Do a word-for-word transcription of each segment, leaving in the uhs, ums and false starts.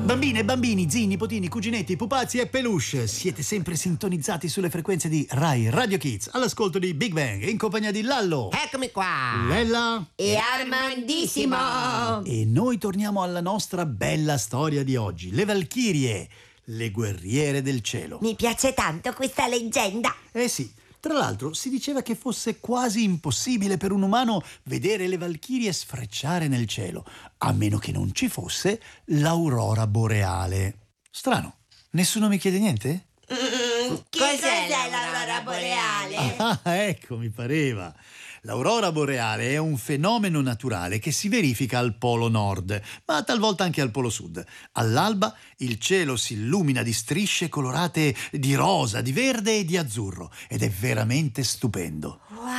Bambine e bambini, zii, nipotini, cuginetti, pupazzi e peluche, siete sempre sintonizzati sulle frequenze di Rai Radio Kids, all'ascolto di Big Bang, in compagnia di Lallo. Eccomi qua. Lella. E Armandissimo. E noi torniamo alla nostra bella storia di oggi, le Valchirie, le guerriere del cielo. Mi piace tanto questa leggenda. Eh sì. Tra l'altro si diceva che fosse quasi impossibile per un umano vedere le Valchirie sfrecciare nel cielo, a meno che non ci fosse l'aurora boreale. Strano, nessuno mi chiede niente? Mm, che cos'è, cos'è l'aurora boreale? Ah, ecco, mi pareva. L'aurora boreale è un fenomeno naturale che si verifica al polo nord, ma talvolta anche al polo sud. All'alba il cielo si illumina di strisce colorate di rosa, di verde e di azzurro ed è veramente stupendo.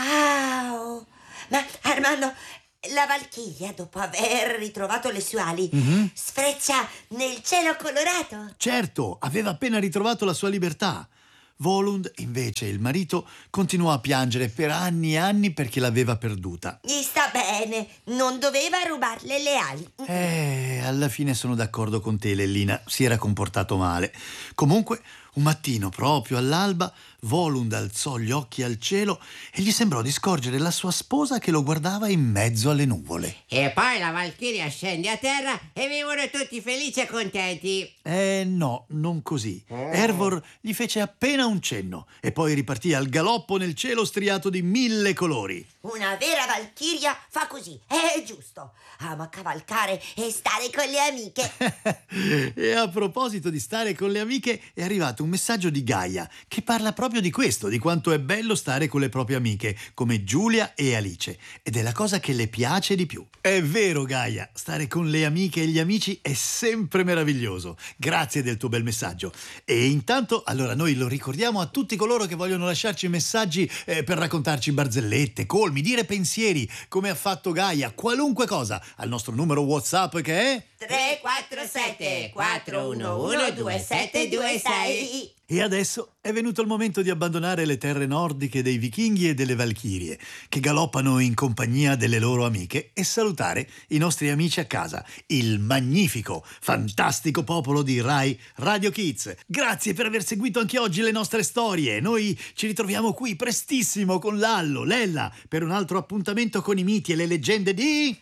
Wow! Ma Armando, la Valchiria, dopo aver ritrovato le sue ali, Mm-hmm. sfreccia nel cielo colorato? Certo, aveva appena ritrovato la sua libertà. Volund, invece, il marito, continuò a piangere per anni e anni perché l'aveva perduta. Gli sta bene, non doveva rubarle le ali. Eh, alla fine sono d'accordo con te, Lellina, si era comportato male. Comunque, un mattino, proprio all'alba, Volund alzò gli occhi al cielo e gli sembrò di scorgere la sua sposa che lo guardava in mezzo alle nuvole. E poi la Valchiria scende a terra e vivono tutti felici e contenti. Eh no, non così. Hervor gli fece appena un cenno e poi ripartì al galoppo nel cielo striato di mille colori. Una vera Valchiria fa così, è giusto. Ama cavalcare e stare con le amiche. E a proposito di stare con le amiche, è arrivato un messaggio di Gaia che parla proprio di questo, di quanto è bello stare con le proprie amiche, come Giulia e Alice, ed è la cosa che le piace di più. È vero, Gaia, stare con le amiche e gli amici è sempre meraviglioso. Grazie del tuo bel messaggio. E intanto, allora, noi lo ricordiamo a tutti coloro che vogliono lasciarci messaggi eh, per raccontarci barzellette, colmi, dire pensieri, come ha fatto Gaia, qualunque cosa, al nostro numero WhatsApp che è tre quattro sette quattro uno uno due sette due sei. E adesso è venuto il momento di abbandonare le terre nordiche dei vichinghi e delle valchirie, che galoppano in compagnia delle loro amiche, e salutare i nostri amici a casa, il magnifico, fantastico popolo di Rai Radio Kids. Grazie per aver seguito anche oggi le nostre storie. Noi ci ritroviamo qui prestissimo con Lallo, Lella, per un altro appuntamento con i miti e le leggende di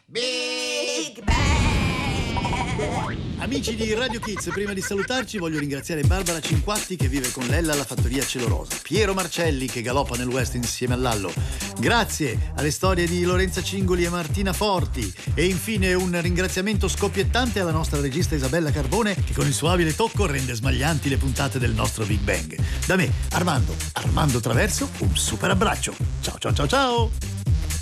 Big Bang! Amici di Radio Kids, prima di salutarci voglio ringraziare Barbara Cinquatti che vive con Lella alla fattoria Cielo Rosa, Piero Marcelli che galoppa nel West insieme a Lallo, grazie alle storie di Lorenza Cingoli e Martina Forti, e infine un ringraziamento scoppiettante alla nostra regista Isabella Carbone che con il suo abile tocco rende smaglianti le puntate del nostro Big Bang. Da me, Armando, Armando Traverso, un super abbraccio. Ciao ciao ciao ciao!